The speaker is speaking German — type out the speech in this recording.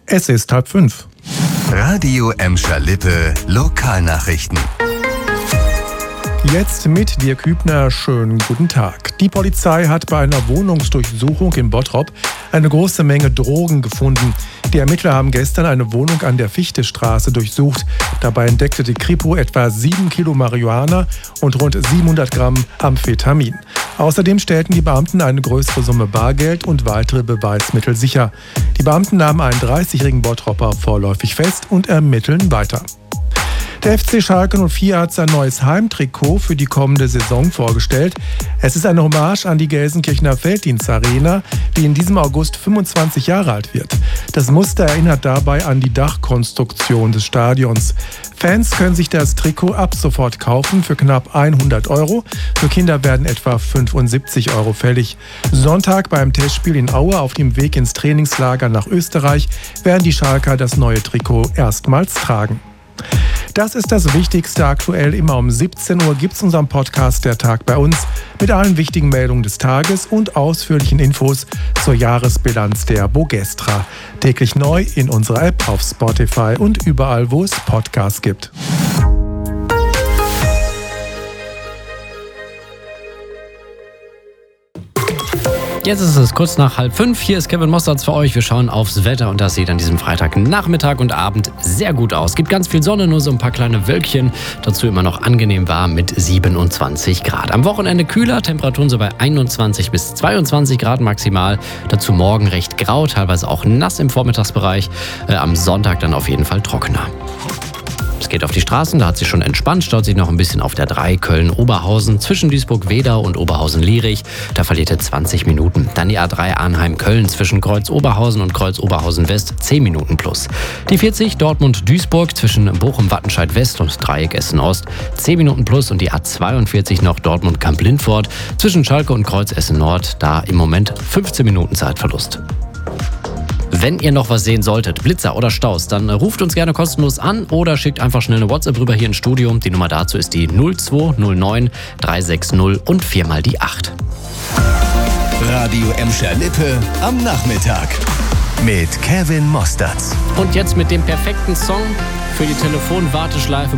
Es ist 4:30. Radio Emscher-Lippe Lokalnachrichten. Jetzt mit Dirk Hübner. Schönen guten Tag. Die Polizei hat bei einer Wohnungsdurchsuchung in Bottrop eine große Menge Drogen gefunden. Die Ermittler haben gestern eine Wohnung an der Fichtestraße durchsucht. Dabei entdeckte die Kripo etwa 7 Kilo Marihuana und rund 700 Gramm Amphetamin. Außerdem stellten die Beamten eine größere Summe Bargeld und weitere Beweismittel sicher. Die Beamten nahmen einen 30-jährigen Bottropper vorläufig fest und ermitteln weiter. Der FC Schalke 04 hat sein neues Heimtrikot für die kommende Saison vorgestellt. Es ist eine Hommage an die Gelsenkirchener Felddienstarena, die in diesem August 25 Jahre alt wird. Das Muster erinnert dabei an die Dachkonstruktion des Stadions. Fans können sich das Trikot ab sofort kaufen für knapp 100 €. Für Kinder werden etwa 75 € fällig. Sonntag beim Testspiel in Aue auf dem Weg ins Trainingslager nach Österreich werden die Schalker das neue Trikot erstmals tragen. Das ist das Wichtigste aktuell. Immer um 17 Uhr gibt es unseren Podcast Der Tag bei uns mit allen wichtigen Meldungen des Tages und ausführlichen Infos zur Jahresbilanz der Bogestra. Täglich neu in unserer App, auf Spotify und überall, wo es Podcasts gibt. Jetzt ist es kurz nach 4:30. Hier ist Kevin Mossertz für euch. Wir schauen aufs Wetter und das sieht an diesem Freitagnachmittag und Abend sehr gut aus. Es gibt ganz viel Sonne, nur so ein paar kleine Wölkchen. Dazu immer noch angenehm warm mit 27 Grad. Am Wochenende kühler, Temperaturen so bei 21 bis 22 Grad maximal. Dazu morgen recht grau, teilweise auch nass im Vormittagsbereich. Am Sonntag dann auf jeden Fall trockener. Es geht auf die Straßen, da hat sich schon entspannt, staut sich noch ein bisschen auf der 3 Köln-Oberhausen zwischen Duisburg-Wedau und Oberhausen-Lierich. Da verliert ihr 20 Minuten. Dann die A3 Arnheim-Köln zwischen Kreuz-Oberhausen und Kreuz-Oberhausen-West 10 Minuten plus. Die 40 Dortmund-Duisburg zwischen Bochum-Wattenscheid-West und Dreieck Essen-Ost 10 Minuten plus und die A42 noch Dortmund-Kamp-Lindfort zwischen Schalke und Kreuz Essen-Nord, da im Moment 15 Minuten Zeitverlust. Wenn ihr noch was sehen solltet, Blitzer oder Staus, dann ruft uns gerne kostenlos an oder schickt einfach schnell eine WhatsApp rüber hier ins Studio. Die Nummer dazu ist die 0209 360 und 4 die 8. Radio Emscher-Lippe am Nachmittag mit Kevin Mossertz. Und jetzt mit dem perfekten Song für die Telefonwarteschleife